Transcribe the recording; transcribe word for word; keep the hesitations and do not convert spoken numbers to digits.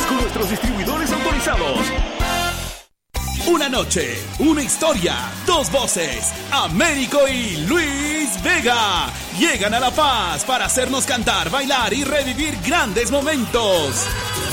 con nuestros distribuidores autorizados. Una noche, una historia, dos voces. Américo y Luis Vega llegan a La Paz para hacernos cantar, bailar y revivir grandes momentos.